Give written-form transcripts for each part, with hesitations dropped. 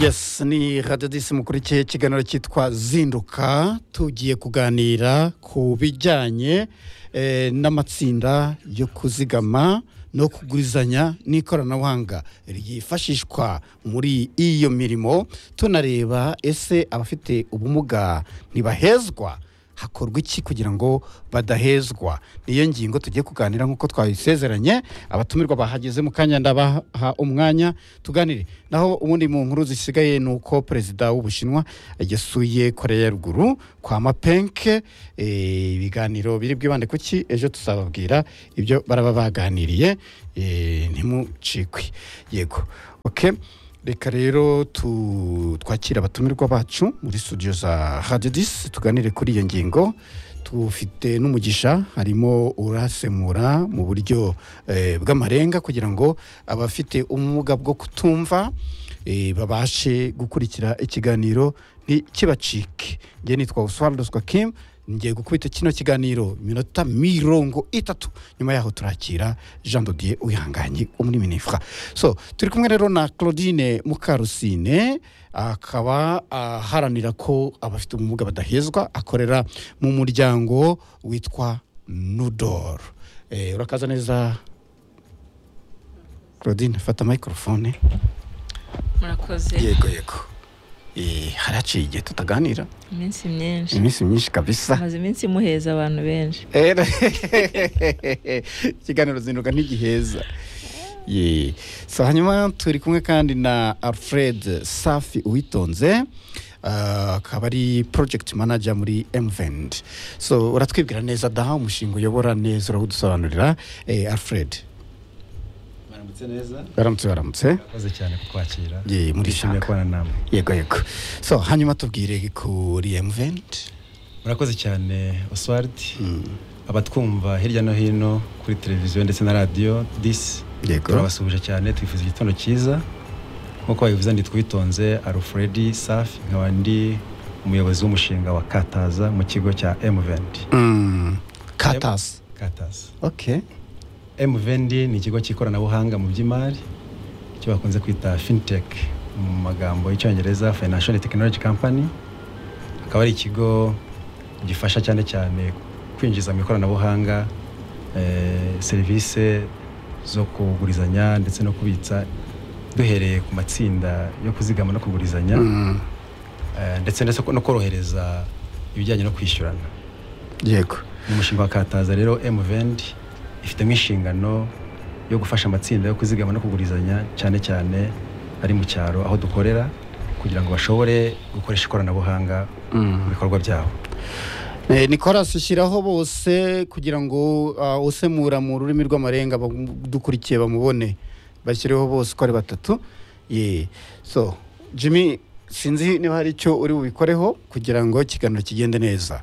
Yes, ni Radio Disi mukurikiye ikiganiro cyitwa Zinduka, tugiye kuganira ku bijyanye n'amatsinda yo kuzigama no kugurizanya n'ikoranabuhanga ryifashishwa muri iyo mirimo. Tunareba ese abafite ubumuga ntibahezwa, hakorwa iki kugira ngo badahezwa. Niyo ngingo tugiye kuganira nkuko twabisezeranye. Abatumirwa bahageze mu kanya ndabaha umwanya tuganire. Naho ubundi mu nkuru zisigaye nuko Perezida w'Ubushinwa yasuye Korea ya Ruguru kwa Mapenke. Ibiganiro biri bwibande kuki ejo tuzababwira ibyo baraba baganiriye, ntimucikwe. Yego, okay. Reka rero twakira abatumirwa bacu muri studio za Radio Disi tuganire kuri iyo ngingo. Tufite n'umugisha, harimo urasemura mu buryo bw'amarenga kugira ngo abafite ubumuga bwo kutumva babashe gukurikira ikiganiro ntikibacike. Nge nitwa Oswaldo Kim, ngiye gukubita kino kiganiro minota 30. Nyuma yaho turakira Jean Dodier Uyihanganye muri Minifra. So turi kumwe rero na Claudine Mukarusine, akaba haranira ko abafite ubumuga badahezwa, akorera mu muryango witwa Nudor. Urakaza neza Claudine, fata microphone. Murakoze. Yego. Haraciye igihe tutaganira. Iminsi myinshi kabisa. Maze iminsi muheza abantu benshi. Ikiganiro Zinduka ntigiheza. So hanyuma turi kumwe kandi na Alfred Safi Uwitonze, akaba ari project manager muri MVend. So uratwibwira neza daha umushinga uyobora neza, uradusobanurira Alfred. Baramutse. Akoze cyane kukwakira. Muri shaka. Yego. So hanyuma tubwire kuri MVend. Murakoze cyane Oswald. Abatwumva hirya no hino kuri televiziyo ndetse na radio Disi. Turabasubije cyane, twifuza igitondo cyiza. Nkuko babivuze ndi Twitonze Alfred Safi, nkaba ndi umuyobozi w'umushinga wa Kataza mu kigo cya MVend. Kataza. Okay. MVend ni ikigo cy'ikoranabuhanga mu by'imari, cyo bakunze kwita fintech mu magambo y'Icyongereza, financial technology company. Akaba ari ikigo gifasha cyane kwinjiza mu ikoranabuhanga serivisi zo kugurizanya ndetse no kubitsa, duhereye ku matsinda yo kuzigama no kugurizanya, ndetse no korohereza ibijyanye no kwishyurana. Yego. Mu mushinga wa Kataza rero MVend ifite inshingano yo gufasha amatsinda yo kuzigama no kugurizanya cyane ari mu cyaro aho dukorera, kugira ngo bashobore gukoresha ikoranabuhanga mu bikorwa byabo. Nicolas ushyiraho bose kugira ngo usemura mu rurimi rw'amarenga dukurikiye bamubone, bashyireho bose ko ari batatu. So Jimmy, sinzi niba hari icyo uri bubikoreho kugira ngo ikiganiro kigende neza.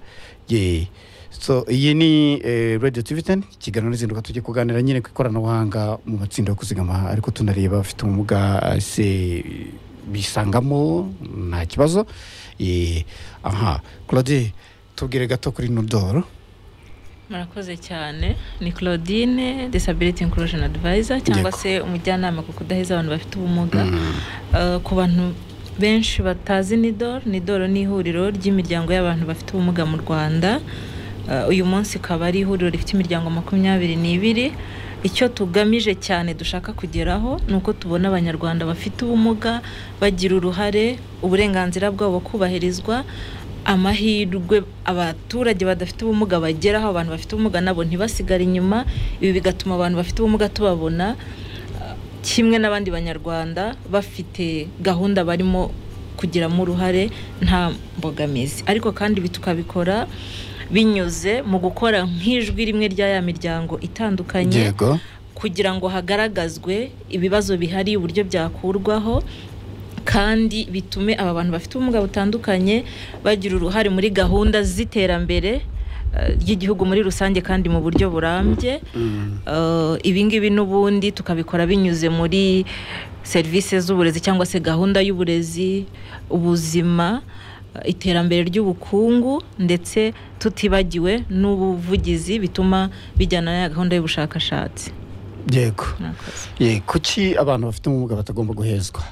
So iyi ni Radio TV10, ikiganiro Zinduka, tujye kuganira nyine ku ikoranabuhanga mu matsinda yo kuzigama, ariko tunareba abafite ubumuga se bisangamo nta kibazo. Claudine, tubwire gato kuri Nudor. Murakoze cyane. Ni Claudine, Disability Inclusion Advisor, cyangwa se umujyanama ku kudaheza abantu bafite ubumuga. Ku bantu benshi batazi Nudor ni ihuriro ry'imiryango y'abantu bafite ubumuga mu Rwanda. Uyu munsi akaba ari ihuriro rifite imiryango 22. Icyo tugamije cyane dushaka kugeraho nuko tubona abanyarwanda bafite ubumuga bagira uruhare, uburenganzira bwabo kubahirizwa, amahirwe abaturage badafite ubumuga bageraho, abantu bafite ubumuga nabo ntibasigare inyuma. Ibi bigatuma abantu bafite ubumuga tubabona kimwe n'abandi banyarwanda, bafite gahunda barimo kugiramo uruhare nta mbogamizi. Ariko kandi bitukabikora binyuze mu gukora nk'ijwi rimwe rya ya miryango itandukanye, kugira ngo hagaragazwe ibibazo bihari, uburyo byakurwaho, kandi bitume aba bantu bafite ubumuga butandukanye bagira uruhare muri gahunda z'iterambere ry'igihugu muri rusange kandi mu buryo burambye. Ibi ngibi n'ubundi tukabikora binyuze muri serivisi z'uburezi cyangwa se gahunda y'uburezi, ubuzima, iterambere ry'ubukungu, ndetse tutibagiwe n'ubuvugizi bituma bijyana na gahunda y'ubushakashatsi. Yego. Kuki abantu bafite ubumuga batagomba guhezwa?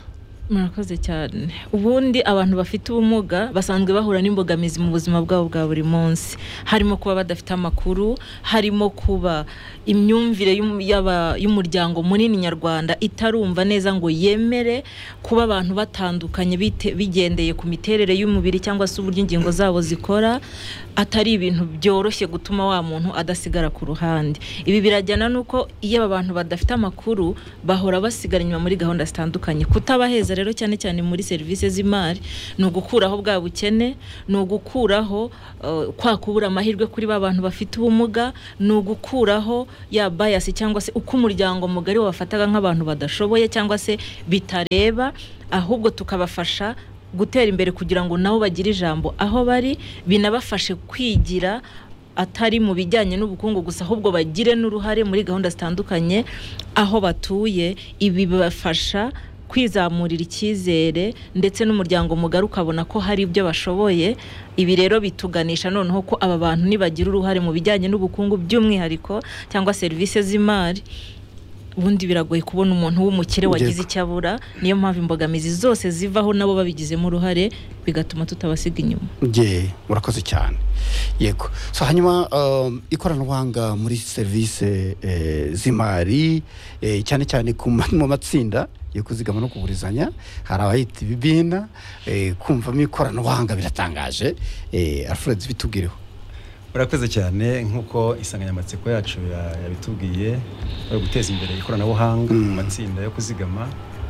murakoze cyane. Ubundi abantu bafite ubumuga basanzwe bahura n'imbogamizi mu buzima bwabo bwa buri munsi, harimo kuba badafite amakuru, harimo kuba imyumvire y'umuryango munini nyarwanda itarumva neza ngo yemere kuba abantu batandukanye bigendeye ku miterere y'umubiri cyangwa se uburyo ingingo zabo zikora, atari ibintu byoroshye gutuma wa muntu adasigara ku ruhande. Ibi birajyana nuko iyo abantu badafite amakuru bahora basigara inyuma muri gahunda zitandukanye. Kutabaheza rero cyane cyane muri serivisi z'imari ni ugukuraho bwa bukene, ni ugukuraho kwakubura amahirwe kuri ba bantu bafite ubumuga, ni ugukuraho ya bias cyangwa se uko umuryango mugari wafataga nk'abantu badashoboye cyangwa se bitareba, ahubwo tukabafasha gutera imbere kugira ngo nabo bagire ijambo aho bari, binabafashe kwigira atari mu bijyanye n'ubukungu gusa, ahubwo bagire n'uruhare muri gahunda zitandukanye aho batuye. Ibi bibafasha kwizamurira icyizere ndetse n'umuryango mugari ukabona ko hari ibyo bashoboye. Ibi rero bituganisha noneho ko aba bantu nibagira uruhare mu bijyanye n'ubukungu by'umwihariko cyangwa serivisi z'imari, ubundi biragoye kubona umuntu w'umukire wagize icyo abura. Niyo mpamvu imbogamizi zose zivaho nabo babigizemo uruhare, bigatuma tutabasiga inyuma. Murakoze cyane. Yego, so hanyuma ikoranabuhanga muri serivisi z'imari cyane cyane mu matsinda yo kuzigama no kugurizanya, hari abahita ibibina, kumvamo ikoranabuhanga biratangaje. Alfred, bitubwireho. Murakoze cyane. Nk'uko insanganyamatsiko yacu yabitubwiye, guteza imbere ikoranabuhanga mu matsinda yo kuzigama,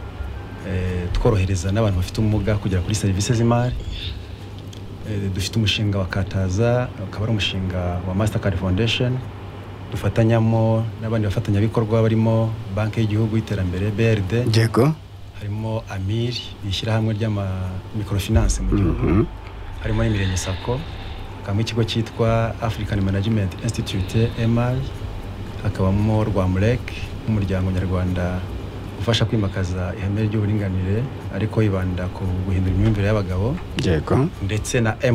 tworohereza n'abantu bafite ubumuga kugera kuri serivisi z'imari. Dufite umushinga wa Kataza, ukaba ari umushinga wa Mastercard Foundation, dufatanyamo n'abandi bafatanyabikorwa barimo Banki y'Igihugu y'Iterambere BRD, harimo Amir, ishyirahamwe ry'amamikrofinance mu gihugu, harimo n'Imirenge Sacco, hakabamo ikigo cyitwa African Management Institute MI, hakabamo Rwamurek, umuryango nyarwanda ufasha kwimakaza ihame ry'uburinganire ariko yibanda ku guhindura imyumvire y'abagabo, ndetse na